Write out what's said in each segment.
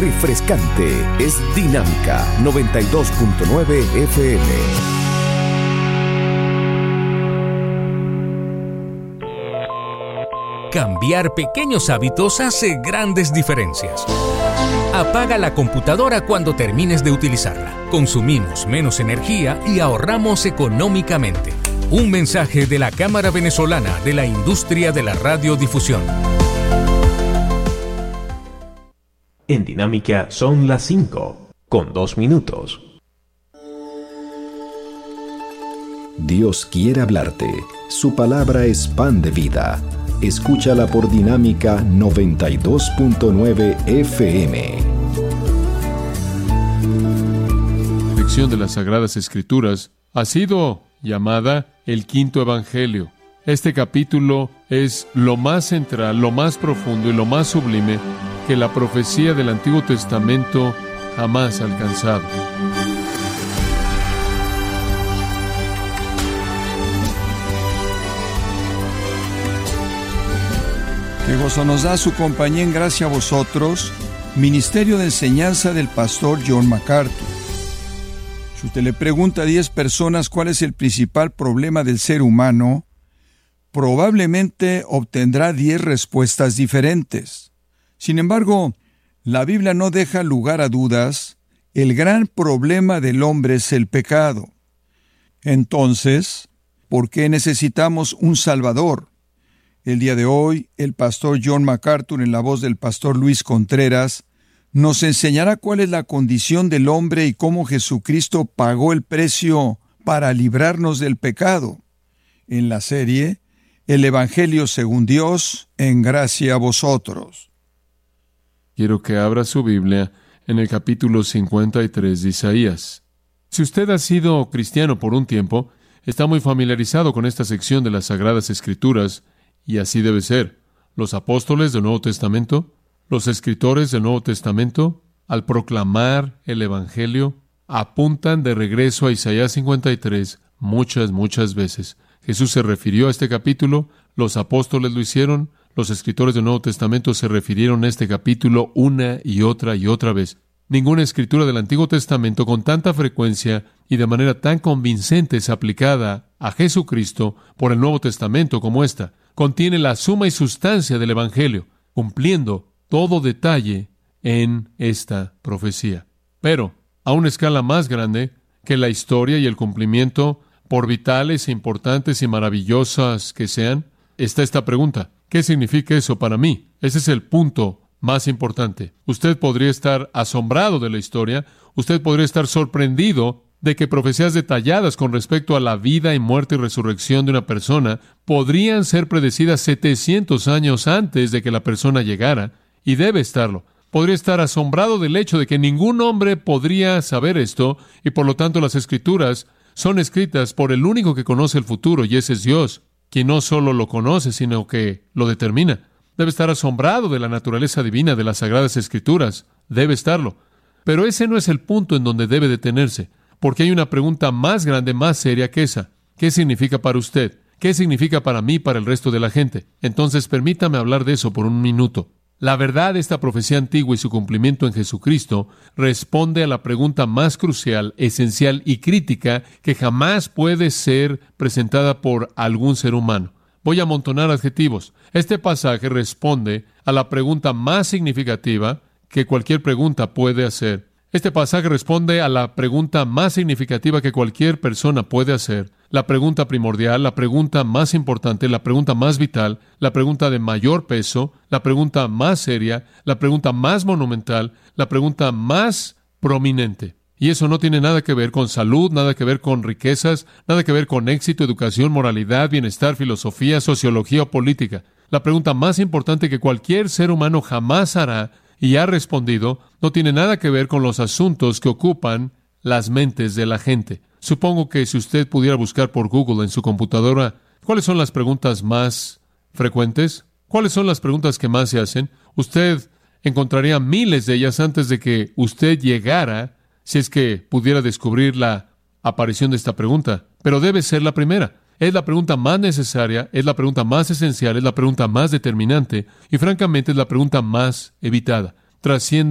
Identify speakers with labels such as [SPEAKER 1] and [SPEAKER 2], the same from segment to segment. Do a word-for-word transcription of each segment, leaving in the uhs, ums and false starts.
[SPEAKER 1] refrescante. Es Dinámica noventa y dos punto nueve F M.
[SPEAKER 2] Cambiar pequeños hábitos hace grandes diferencias. Apaga la computadora cuando termines de utilizarla. Consumimos menos energía y ahorramos económicamente. Un mensaje de la Cámara Venezolana de la Industria de la Radiodifusión.
[SPEAKER 1] En Dinámica son las cinco, con dos minutos.
[SPEAKER 3] Dios quiere hablarte. Su palabra es pan de vida. Escúchala por Dinámica noventa y dos punto nueve F M.
[SPEAKER 4] La lección de las Sagradas Escrituras ha sido llamada el Quinto Evangelio. Este capítulo es lo más central, lo más profundo y lo más sublime que la profecía del Antiguo Testamento jamás ha alcanzado.
[SPEAKER 5] Qué gozo nos da su compañía en gracia a vosotros, Ministerio de Enseñanza del Pastor John MacArthur. Si usted le pregunta a diez personas cuál es el principal problema del ser humano, probablemente obtendrá diez respuestas diferentes. Sin embargo, la Biblia no deja lugar a dudas. El gran problema del hombre es el pecado. Entonces, ¿por qué necesitamos un Salvador? El día de hoy, el pastor John MacArthur, en la voz del pastor Luis Contreras, nos enseñará cuál es la condición del hombre y cómo Jesucristo pagó el precio para librarnos del pecado. En la serie, El Evangelio según Dios, en gracia a vosotros.
[SPEAKER 4] Quiero que abra su Biblia en el capítulo cincuenta y tres de Isaías. Si usted ha sido cristiano por un tiempo, está muy familiarizado con esta sección de las Sagradas Escrituras, y así debe ser. Los apóstoles del Nuevo Testamento, los escritores del Nuevo Testamento, al proclamar el Evangelio, apuntan de regreso a Isaías cincuenta y tres muchas, muchas veces. Jesús se refirió a este capítulo, los apóstoles lo hicieron, los escritores del Nuevo Testamento se refirieron a este capítulo una y otra y otra vez. Ninguna escritura del Antiguo Testamento con tanta frecuencia y de manera tan convincente es aplicada a Jesucristo por el Nuevo Testamento como esta. Contiene la suma y sustancia del Evangelio, cumpliendo todo detalle en esta profecía. Pero, a una escala más grande que la historia y el cumplimiento, por vitales e importantes y maravillosas que sean, está esta pregunta: ¿qué significa eso para mí? Ese es el punto más importante. Usted podría estar asombrado de la historia, usted podría estar sorprendido de que profecías detalladas con respecto a la vida y muerte y resurrección de una persona podrían ser predecidas setecientos años antes de que la persona llegara, y debe estarlo. Podría estar asombrado del hecho de que ningún hombre podría saber esto, y por lo tanto las Escrituras son escritas por el único que conoce el futuro, y ese es Dios, quien no solo lo conoce, sino que lo determina. Debe estar asombrado de la naturaleza divina de las Sagradas Escrituras. Debe estarlo. Pero ese no es el punto en donde debe detenerse, porque hay una pregunta más grande, más seria que esa. ¿Qué significa para usted? ¿Qué significa para mí y para el resto de la gente? Entonces, permítame hablar de eso por un minuto. La verdad de esta profecía antigua y su cumplimiento en Jesucristo responde a la pregunta más crucial, esencial y crítica que jamás puede ser presentada por algún ser humano. Voy a amontonar adjetivos. Este pasaje responde a la pregunta más significativa que cualquier pregunta puede hacer. Este pasaje responde a la pregunta más significativa que cualquier persona puede hacer. La pregunta primordial, la pregunta más importante, la pregunta más vital, la pregunta de mayor peso, la pregunta más seria, la pregunta más monumental, la pregunta más prominente. Y eso no tiene nada que ver con salud, nada que ver con riquezas, nada que ver con éxito, educación, moralidad, bienestar, filosofía, sociología o política. La pregunta más importante que cualquier ser humano jamás hará y ha respondido no tiene nada que ver con los asuntos que ocupan las mentes de la gente. Supongo que si usted pudiera buscar por Google en su computadora, ¿cuáles son las preguntas más frecuentes? ¿Cuáles son las preguntas que más se hacen? Usted encontraría miles de ellas antes de que usted llegara, si es que pudiera descubrir la aparición de esta pregunta. Pero debe ser la primera. Es la pregunta más necesaria, es la pregunta más esencial, es la pregunta más determinante y francamente es la pregunta más evitada. Trasciende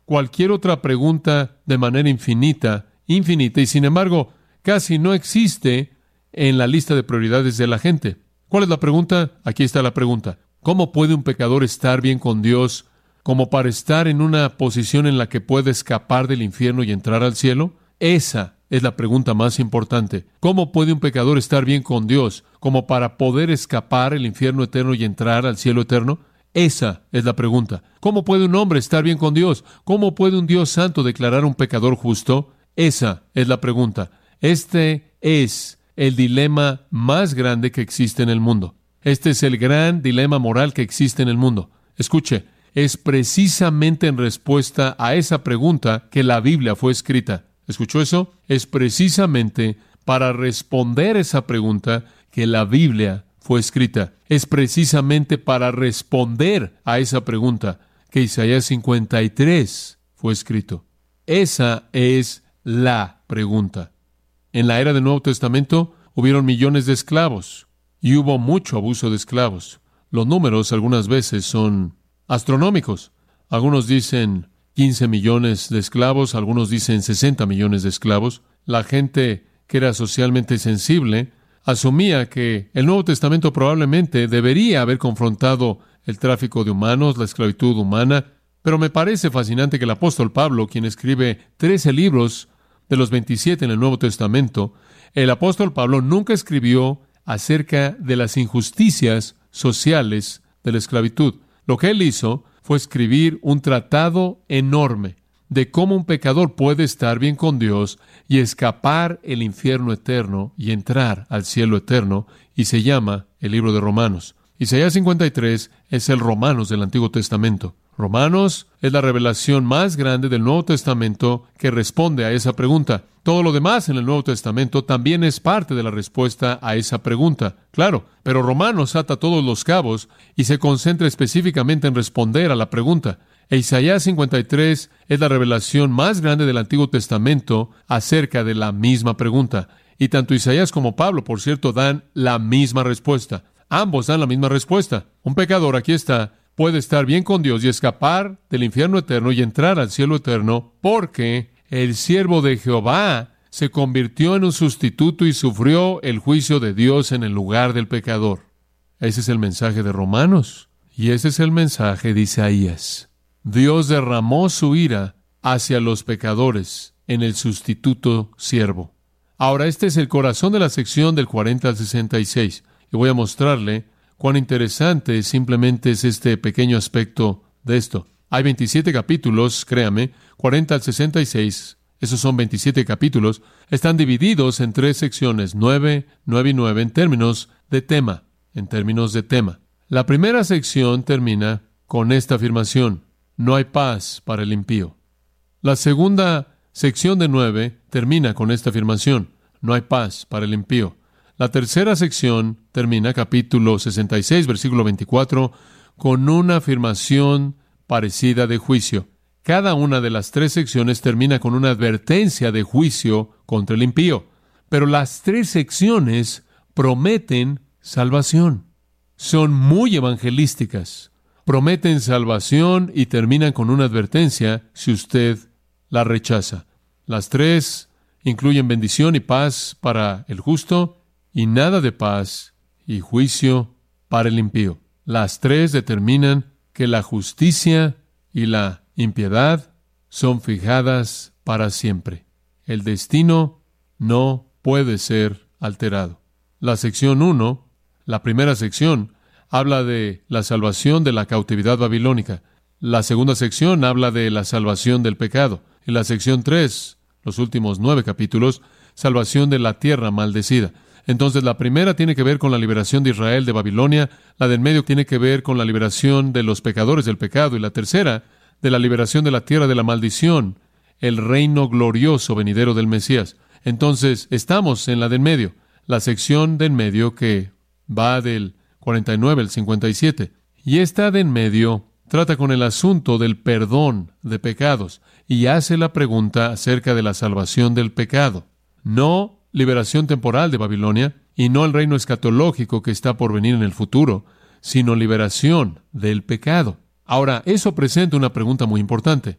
[SPEAKER 4] cualquier otra pregunta de manera infinita, infinita, y sin embargo, casi no existe en la lista de prioridades de la gente. ¿Cuál es la pregunta? Aquí está la pregunta. ¿Cómo puede un pecador estar bien con Dios como para estar en una posición en la que puede escapar del infierno y entrar al cielo? Esa es la pregunta más importante. ¿Cómo puede un pecador estar bien con Dios como para poder escapar el infierno eterno y entrar al cielo eterno? Esa es la pregunta. ¿Cómo puede un hombre estar bien con Dios? ¿Cómo puede un Dios santo declarar un pecador justo? Esa es la pregunta. Este es el dilema más grande que existe en el mundo. Este es el gran dilema moral que existe en el mundo. Escuche, es precisamente en respuesta a esa pregunta que la Biblia fue escrita. ¿Escuchó eso? Es precisamente para responder esa pregunta que la Biblia fue escrita. Es precisamente para responder a esa pregunta que Isaías cincuenta y tres fue escrito. Esa es la pregunta. En la era del Nuevo Testamento hubieron millones de esclavos y hubo mucho abuso de esclavos. Los números algunas veces son astronómicos. Algunos dicen quince millones de esclavos, algunos dicen sesenta millones de esclavos. La gente que era socialmente sensible asumía que el Nuevo Testamento probablemente debería haber confrontado el tráfico de humanos, la esclavitud humana, pero me parece fascinante que el apóstol Pablo, quien escribe trece libros de los veintisiete en el Nuevo Testamento, el apóstol Pablo nunca escribió acerca de las injusticias sociales de la esclavitud. Lo que él hizo fue escribir un tratado enorme de cómo un pecador puede estar bien con Dios y escapar el infierno eterno y entrar al cielo eterno, y se llama el libro de Romanos. Isaías cincuenta y tres es el Romanos del Antiguo Testamento. Romanos es la revelación más grande del Nuevo Testamento que responde a esa pregunta. Todo lo demás en el Nuevo Testamento también es parte de la respuesta a esa pregunta. Claro, pero Romanos ata todos los cabos y se concentra específicamente en responder a la pregunta. E Isaías cincuenta y tres es la revelación más grande del Antiguo Testamento acerca de la misma pregunta. Y tanto Isaías como Pablo, por cierto, dan la misma respuesta. Ambos dan la misma respuesta. Un pecador, aquí está, puede estar bien con Dios y escapar del infierno eterno y entrar al cielo eterno porque el siervo de Jehová se convirtió en un sustituto y sufrió el juicio de Dios en el lugar del pecador. Ese es el mensaje de Romanos y ese es el mensaje de Isaías. Dios derramó su ira hacia los pecadores en el sustituto siervo. Ahora, este es el corazón de la sección del cuarenta al sesenta y seis y voy a mostrarle cuán interesante simplemente es este pequeño aspecto de esto. Hay veintisiete capítulos, créame, cuarenta al sesenta y seis, esos son veintisiete capítulos, están divididos en tres secciones, nueve, nueve y nueve, en términos de tema, en términos de tema. La primera sección termina con esta afirmación: no hay paz para el impío. La segunda sección de nueve termina con esta afirmación: no hay paz para el impío. La tercera sección termina, capítulo sesenta y seis, versículo veinticuatro, con una afirmación parecida de juicio. Cada una de las tres secciones termina con una advertencia de juicio contra el impío. Pero las tres secciones prometen salvación. Son muy evangelísticas. Prometen salvación y terminan con una advertencia si usted la rechaza. Las tres incluyen bendición y paz para el justo, y nada de paz y juicio para el impío. Las tres determinan que la justicia y la impiedad son fijadas para siempre. El destino no puede ser alterado. La sección uno, la primera sección, habla de la salvación de la cautividad babilónica. La segunda sección habla de la salvación del pecado. Y la sección tres, los últimos nueve capítulos, salvación de la tierra maldecida. Entonces, la primera tiene que ver con la liberación de Israel de Babilonia, la del medio tiene que ver con la liberación de los pecadores del pecado, y la tercera, de la liberación de la tierra de la maldición, el reino glorioso venidero del Mesías. Entonces, estamos en la del medio, la sección del medio que va del cuarenta y nueve al cincuenta y siete. Y esta de en medio trata con el asunto del perdón de pecados y hace la pregunta acerca de la salvación del pecado. No liberación temporal de Babilonia y no el reino escatológico que está por venir en el futuro, sino liberación del pecado. Ahora, eso presenta una pregunta muy importante.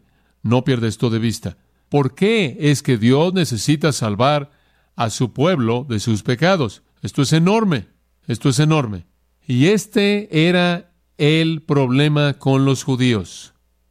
[SPEAKER 4] No pierda esto de vista. ¿Por qué es que Dios necesita salvar a su pueblo de sus pecados? Esto es enorme. Esto es enorme. Y este era el problema con los judíos.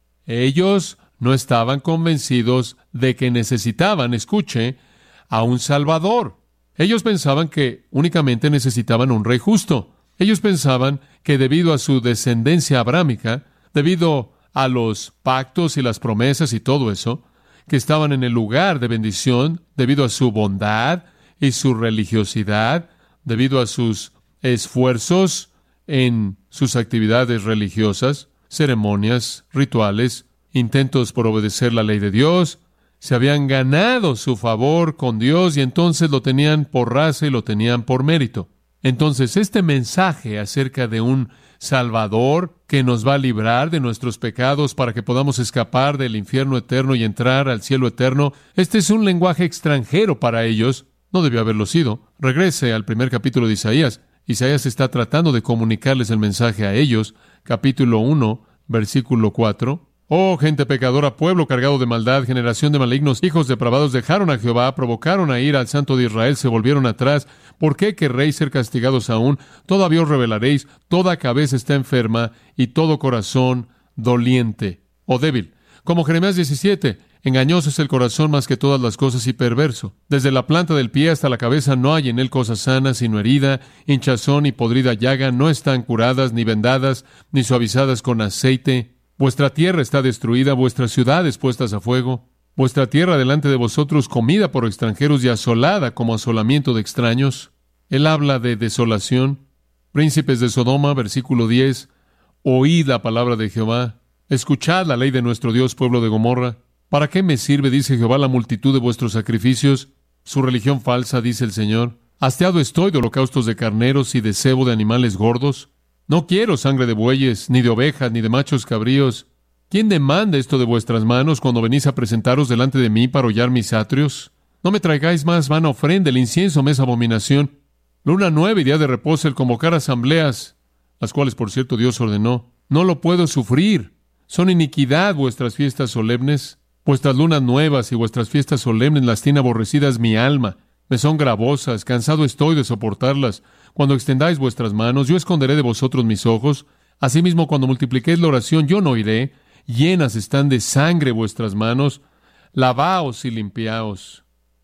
[SPEAKER 4] Ellos no estaban convencidos de que necesitaban, escuche, a un Salvador. Ellos pensaban que únicamente necesitaban un rey justo. Ellos pensaban que debido a su descendencia abrámica, debido a los pactos y las promesas y todo eso, que estaban en el lugar de bendición, debido a su bondad y su religiosidad, debido a sus esfuerzos en sus actividades religiosas, ceremonias, rituales, intentos por obedecer la ley de Dios, se habían ganado su favor con Dios y entonces lo tenían por raza y lo tenían por mérito. Entonces, este mensaje acerca de un Salvador que nos va a librar de nuestros pecados para que podamos escapar del infierno eterno y entrar al cielo eterno, este es un lenguaje extranjero para ellos. No debió haberlo sido. Regrese al primer capítulo de Isaías. Isaías está tratando de comunicarles el mensaje a ellos. Capítulo uno, versículo cuatro. Oh, gente pecadora, pueblo cargado de maldad, generación de malignos, hijos depravados, dejaron a Jehová, provocaron a ir al Santo de Israel, se volvieron atrás. ¿Por qué querréis ser castigados aún? Todavía os rebelaréis, toda cabeza está enferma y todo corazón doliente o débil. Como Jeremías diecisiete, engañoso es el corazón más que todas las cosas y perverso. Desde la planta del pie hasta la cabeza no hay en él cosa sana, sino herida, hinchazón y podrida llaga, no están curadas, ni vendadas, ni suavizadas con aceite. Vuestra tierra está destruida, vuestras ciudades puestas a fuego, vuestra tierra delante de vosotros comida por extranjeros y asolada como asolamiento de extraños. Él habla de desolación. Príncipes de Sodoma, versículo diez, oíd la palabra de Jehová, escuchad la ley de nuestro Dios, pueblo de Gomorra. ¿Para qué me sirve, dice Jehová, la multitud de vuestros sacrificios? Su religión falsa, dice el Señor. Hastiado estoy de holocaustos de carneros y de cebo de animales gordos. No quiero sangre de bueyes, ni de ovejas, ni de machos cabríos. ¿Quién demanda esto de vuestras manos cuando venís a presentaros delante de mí para hollar mis atrios? No me traigáis más vana ofrenda, el incienso me es abominación. Luna nueva y día de reposo, el convocar asambleas, las cuales, por cierto, Dios ordenó. No lo puedo sufrir. Son iniquidad vuestras fiestas solemnes. Vuestras lunas nuevas y vuestras fiestas solemnes las tiene aborrecidas mi alma. Me son gravosas, cansado estoy de soportarlas. Cuando extendáis vuestras manos, yo esconderé de vosotros mis ojos. Asimismo, cuando multipliquéis la oración, yo no oiré. Llenas están de sangre vuestras manos. Lavaos y limpiaos.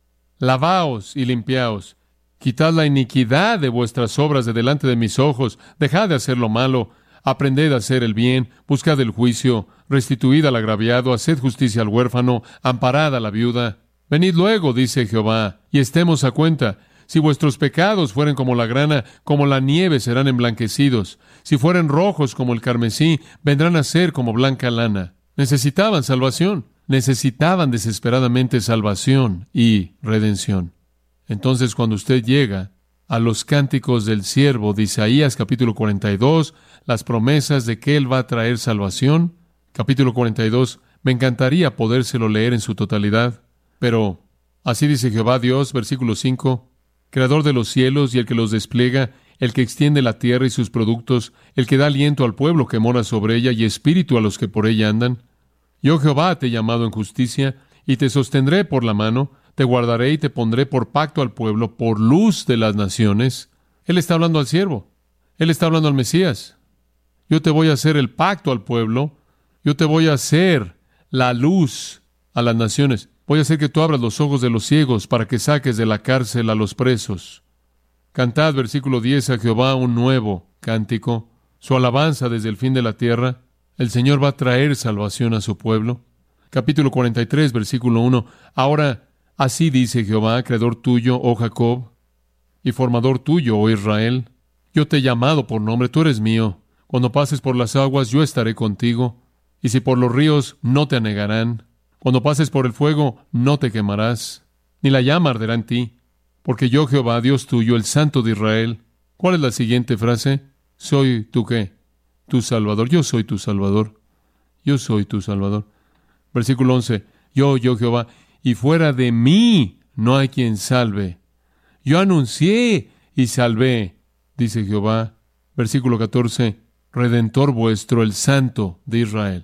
[SPEAKER 4] Lavaos y limpiaos. Quitad la iniquidad de vuestras obras de delante de mis ojos. Dejad de hacer lo malo. Aprended a hacer el bien. Buscad el juicio. Restituid al agraviado. Haced justicia al huérfano. Amparad a la viuda. Venid luego, dice Jehová, y estemos a cuenta. Si vuestros pecados fueren como la grana, como la nieve serán emblanquecidos. Si fueren rojos como el carmesí, vendrán a ser como blanca lana. Necesitaban salvación. Necesitaban desesperadamente salvación y redención. Entonces, cuando usted llega a los cánticos del siervo de Isaías, capítulo cuarenta y dos, las promesas de que Él va a traer salvación, capítulo cuarenta y dos, me encantaría podérselo leer en su totalidad. Pero así dice Jehová Dios, versículo cinco, Creador de los cielos y el que los despliega, el que extiende la tierra y sus productos, el que da aliento al pueblo que mora sobre ella y espíritu a los que por ella andan. Yo Jehová te he llamado en justicia y te sostendré por la mano, te guardaré y te pondré por pacto al pueblo, por luz de las naciones. Él está hablando al siervo. Él está hablando al Mesías. Yo te voy a hacer el pacto al pueblo. Yo te voy a hacer la luz a las naciones. Voy a hacer que tú abras los ojos de los ciegos para que saques de la cárcel a los presos. Cantad, versículo diez, a Jehová un nuevo cántico, su alabanza desde el fin de la tierra. El Señor va a traer salvación a su pueblo. Capítulo cuarenta y tres, versículo uno. Ahora, así dice Jehová, creador tuyo, oh Jacob, y formador tuyo, oh Israel. Yo te he llamado por nombre, tú eres mío. Cuando pases por las aguas, yo estaré contigo. Y si por los ríos, no te anegarán. Cuando pases por el fuego, no te quemarás, ni la llama arderá en ti. Porque yo, Jehová, Dios tuyo, el Santo de Israel. ¿Cuál es la siguiente frase? ¿Soy tú qué? Tu Salvador. Yo soy tu Salvador. Yo soy tu Salvador. Versículo once. Yo, yo, Jehová, y fuera de mí no hay quien salve. Yo anuncié y salvé, dice Jehová. Versículo catorce. Redentor vuestro, el Santo de Israel.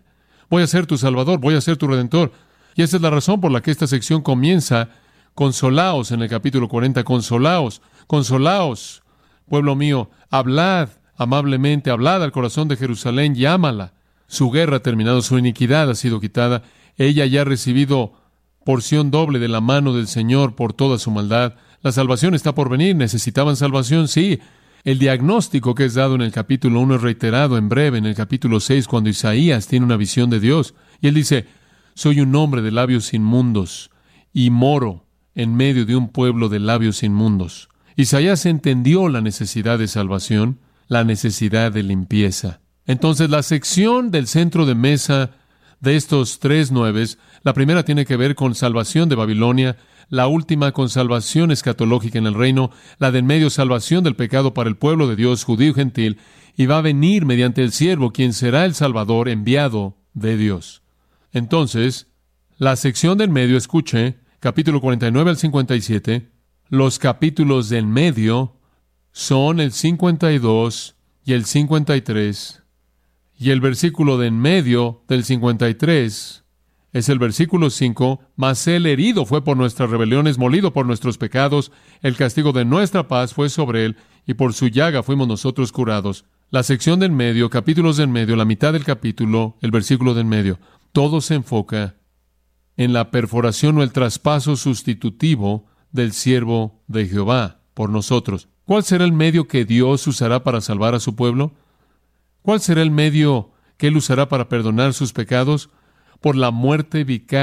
[SPEAKER 4] Voy a ser tu Salvador, voy a ser tu Redentor. Y esa es la razón por la que esta sección comienza: consolaos en el capítulo cuarenta, consolaos, consolaos, pueblo mío, hablad amablemente, hablad al corazón de Jerusalén, llámala. Su guerra ha terminado, su iniquidad ha sido quitada, ella ya ha recibido porción doble de la mano del Señor por toda su maldad. La salvación está por venir. ¿Necesitaban salvación? Sí. El diagnóstico que es dado en el capítulo uno es reiterado en breve en el capítulo seis, cuando Isaías tiene una visión de Dios. Y él dice: soy un hombre de labios inmundos y moro en medio de un pueblo de labios inmundos. Isaías entendió la necesidad de salvación, la necesidad de limpieza. Entonces, la sección del centro de mesa de estos tres nueves, la primera tiene que ver con salvación de Babilonia, la última con salvación escatológica en el reino, la de en medio salvación del pecado para el pueblo de Dios, judío y gentil, y va a venir mediante el siervo, quien será el Salvador enviado de Dios. Entonces, la sección del medio, escuche, capítulo cuarenta y nueve al cincuenta y siete, los capítulos del medio son el cincuenta y dos y el cincuenta y tres, y el versículo de en medio del cincuenta y tres es el versículo cinco: mas él herido fue por nuestras rebeliones, molido por nuestros pecados, el castigo de nuestra paz fue sobre él, y por su llaga fuimos nosotros curados. La sección del medio, capítulos del medio, la mitad del capítulo, el versículo del medio, todo se enfoca en la perforación o el traspaso sustitutivo del siervo de Jehová por nosotros. ¿Cuál será el medio que Dios usará para salvar a su pueblo? ¿Cuál será el medio que Él usará para perdonar sus pecados? Por la muerte vicaria